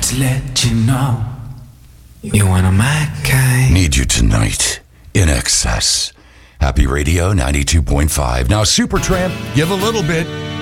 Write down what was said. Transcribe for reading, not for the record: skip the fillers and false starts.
to let you know you're one of my kind. Need you tonight. In excess. Happy Radio 92.5. Now, Supertramp, give a little bit.